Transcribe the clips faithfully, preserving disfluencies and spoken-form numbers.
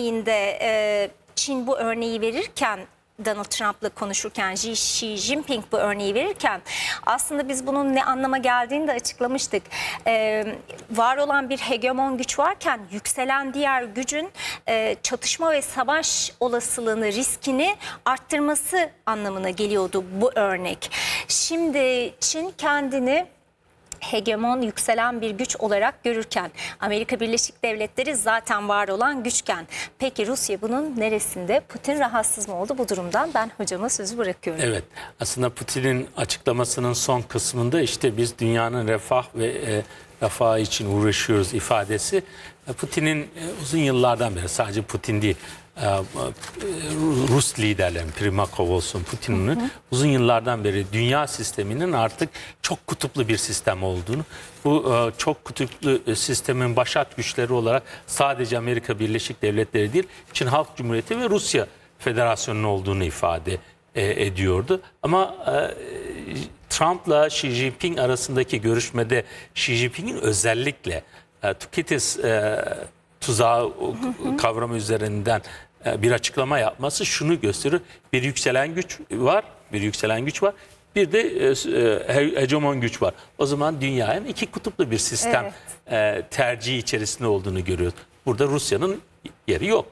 örneğinde e, Çin bu örneği verirken, Donald Trump'la konuşurken, Xi Jinping bu örneği verirken aslında biz bunun ne anlama geldiğini de açıklamıştık. Ee, var olan bir hegemon güç varken yükselen diğer gücün e, çatışma ve savaş olasılığını, riskini arttırması anlamına geliyordu bu örnek. Şimdi Çin kendini hegemon, yükselen bir güç olarak görürken, Amerika Birleşik Devletleri zaten var olan güçken, peki Rusya bunun neresinde? Putin rahatsız mı oldu bu durumdan? Ben hocama sözü bırakıyorum. Evet, aslında Putin'in açıklamasının son kısmında işte biz dünyanın refah ve e, refah için uğraşıyoruz ifadesi. Putin'in e, uzun yıllardan beri, sadece Putin değil, Rus liderlerin, Primakov olsun, Putin'in uzun yıllardan beri dünya sisteminin artık çok kutuplu bir sistem olduğunu, bu çok kutuplu sistemin başat güçleri olarak sadece Amerika Birleşik Devletleri değil, Çin Halk Cumhuriyeti ve Rusya Federasyonu'nun olduğunu ifade ediyordu. Ama Trump'la Xi Jinping arasındaki görüşmede Xi Jinping'in özellikle Thukydides tuzağı kavramı üzerinden bir açıklama yapması şunu gösteriyor: bir yükselen güç var, bir yükselen güç var, bir de hegemon güç var. O zaman dünyanın iki kutuplu bir sistem evet. tercihi içerisinde olduğunu görüyoruz. Burada Rusya'nın yeri yok.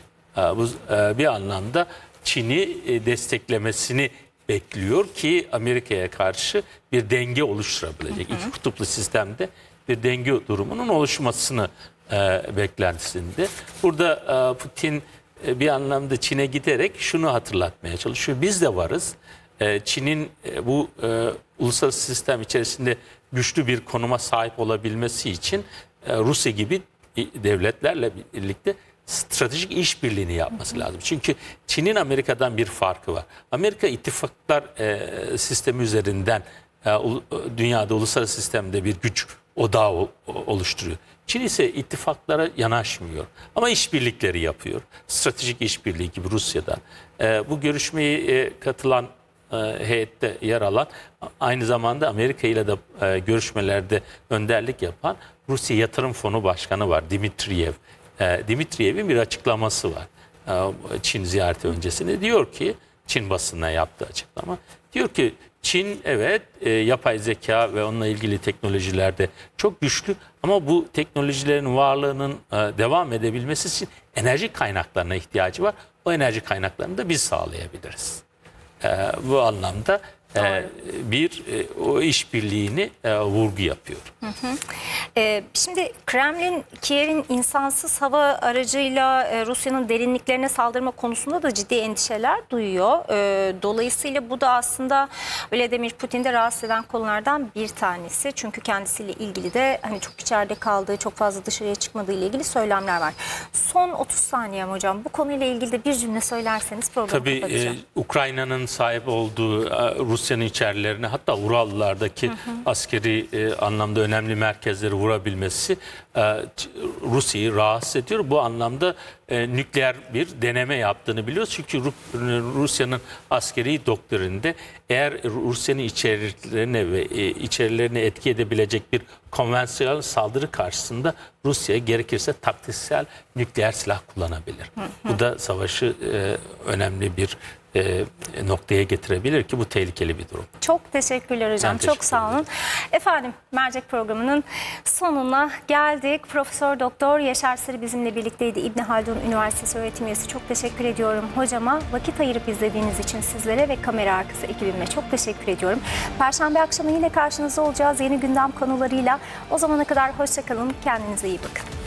Bu bir anlamda Çin'i desteklemesini bekliyor ki Amerika'ya karşı bir denge oluşturabilecek. Hı hı. İki kutuplu sistemde bir denge durumunun oluşmasını E, beklentisinde. Burada e, Putin e, bir anlamda Çin'e giderek şunu hatırlatmaya çalışıyor: biz de varız. E, Çin'in e, bu e, uluslararası sistem içerisinde güçlü bir konuma sahip olabilmesi için e, Rusya gibi devletlerle birlikte stratejik işbirliğini yapması lazım. Çünkü Çin'in Amerika'dan bir farkı var. Amerika ittifaklar e, sistemi üzerinden e, dünyada uluslararası sistemde bir güç odağı oluşturuyor. Çin ise ittifaklara yanaşmıyor ama işbirlikleri yapıyor. Stratejik işbirliği gibi Rusya'dan. E, bu görüşmeye e, katılan e, heyette yer alan, aynı zamanda Amerika ile de e, görüşmelerde önderlik yapan Rusya Yatırım Fonu Başkanı var, Dimitriyev. E, Dimitriyev'in bir açıklaması var. E, Çin ziyareti öncesinde diyor ki, Çin basınına yaptığı açıklama, diyor ki Çin evet e, yapay zeka ve onunla ilgili teknolojilerde çok güçlü ama bu teknolojilerin varlığının e, devam edebilmesi için enerji kaynaklarına ihtiyacı var. O enerji kaynaklarını da biz sağlayabiliriz. E, bu anlamda e, bir e, o işbirliğini e, vurgu yapıyor. Hı hı. E, şimdi Kremlin, Kiev'in insansız hava aracıyla e, Rusya'nın derinliklerine saldırma konusunda da ciddi endişeler duyuyor. E, dolayısıyla bu da aslında Vladimir Putin'de rahatsız eden konulardan bir tanesi. Çünkü kendisiyle ilgili de hani çok içeride kaldığı, çok fazla dışarıya çıkmadığı ile ilgili söylemler var. Son otuz saniyem hocam. Bu konuyla ilgili de bir cümle söylerseniz programı Tabii, kapatacağım. Tabii Ukrayna'nın sahip olduğu e, Rusya'nın içerilerine, hatta Urallardaki hı hı. askeri e, anlamda önemli merkezleri vurabilmesi e, Rusya'yı rahatsız ediyor. Bu anlamda e, nükleer bir deneme yaptığını biliyoruz. Çünkü Rusya'nın askeri doktrininde eğer Rusya'nın içerilerine ve e, içerilerine etki edebilecek bir konvansiyonel saldırı karşısında Rusya gerekirse taktiksel nükleer silah kullanabilir. Hı hı. Bu da savaşı e, önemli bir E, noktaya getirebilir ki bu tehlikeli bir durum. Çok teşekkürler hocam. Teşekkür Çok sağ olun. Efendim, Mercek programının sonuna geldik. Profesör Doktor Yaşar Sarı bizimle birlikteydi. İbn Haldun Üniversitesi öğretim üyesi. Çok teşekkür ediyorum hocama. Vakit ayırıp izlediğiniz için sizlere ve kamera arkası ekibime çok teşekkür ediyorum. Perşembe akşamı yine karşınızda olacağız yeni gündem konularıyla. O zamana kadar hoşça kalın. Kendinize iyi bakın.